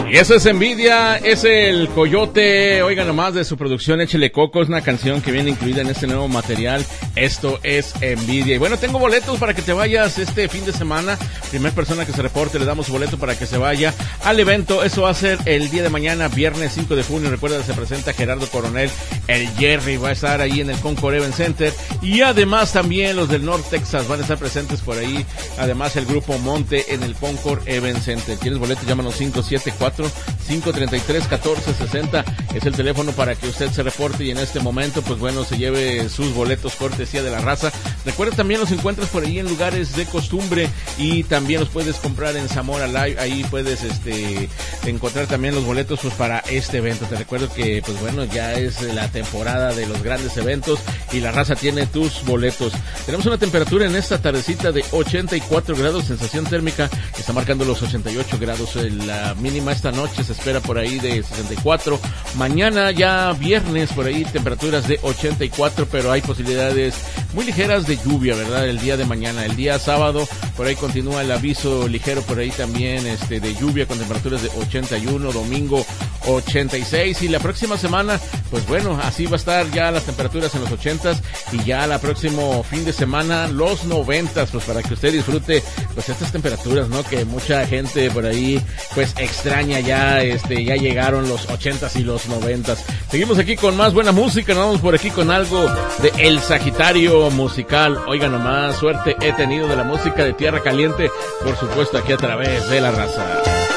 Y eso es Envidia, es el Coyote, oigan nomás de su producción Échele Coco, es una canción que viene incluida en este nuevo material, esto es Envidia. Y bueno, tengo boletos para que te vayas este fin de semana, primer persona que se reporte le damos su boleto para que se vaya al evento, eso va a ser el día de mañana, viernes 5 de junio, recuerda se presenta Gerardo Coronel, el Jerry va a estar ahí en el Concord Event Center, y además también los del North Texas van a estar presentes por ahí, además el grupo Monte en el Concord Event Center. ¿Tienes boletos? Llámanos 574-533-1460, es el teléfono para que usted se reporte y en este momento pues bueno se lleve sus boletos cortesía de La Raza. Recuerda también los encuentras por ahí en lugares de costumbre y también los puedes comprar en Zamora Live, ahí puedes encontrar también los boletos pues para este evento. Te recuerdo que pues bueno ya es la temporada de los grandes eventos y La Raza tiene tus boletos. Tenemos una temperatura en esta tardecita de 84 grados, sensación térmica que está marcando los 88 grados, la mínima esta noche se espera por ahí de 64, mañana ya viernes por ahí temperaturas de 84, pero hay posibilidades muy ligeras de lluvia, ¿verdad? El día de mañana, el día sábado por ahí continúa el aviso ligero por ahí también de lluvia con temperaturas de 81, domingo 86 y la próxima semana pues bueno, así va a estar ya las temperaturas en los 80s y ya la próximo fin de semana los 90s, pues para que usted disfrute pues estas temperaturas, ¿no? Que mucha gente por ahí pues extraña ya, ya llegaron los 80s y los 90s. Seguimos aquí con más buena música, nos vamos por aquí con algo de El Sagitario Musical. Oigan nomás, suerte he tenido de la música de Tierra Caliente, por supuesto aquí a través de La Raza.